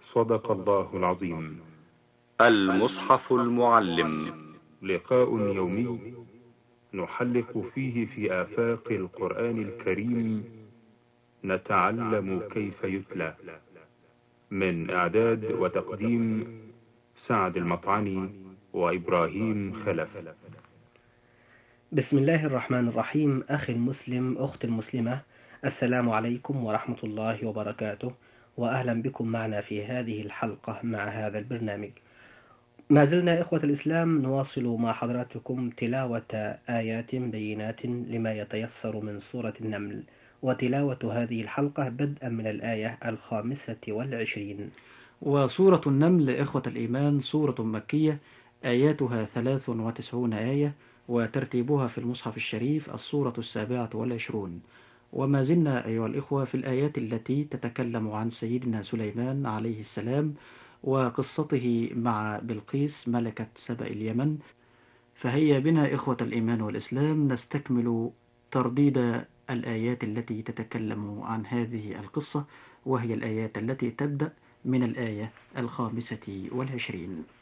صدق الله العظيم. المصحف المعلم، لقاء يومي نحلق فيه في آفاق القرآن الكريم، نتعلم كيف يتلى. من إعداد وتقديم سعد المطعني وإبراهيم خلف. بسم الله الرحمن الرحيم. أخي المسلم، أخت المسلمة، السلام عليكم ورحمة الله وبركاته، وأهلا بكم معنا في هذه الحلقة مع هذا البرنامج. ما زلنا إخوة الإسلام نواصل مع حضراتكم تلاوة آيات بينات لما يتيسر من سورة النمل، وتلاوة هذه الحلقة بدءا من الآية 25. وسورة النمل إخوة الإيمان سورة مكية، آياتها 93 آية، وترتيبها في المصحف الشريف السورة 27. وما زلنا أيها الإخوة في الآيات التي تتكلم عن سيدنا سليمان عليه السلام وقصته مع بلقيس ملكة سبأ اليمن. فهيا بنا إخوة الإيمان والإسلام نستكمل ترديد الآيات التي تتكلم عن هذه القصة، وهي الآيات التي تبدأ من الآية 25.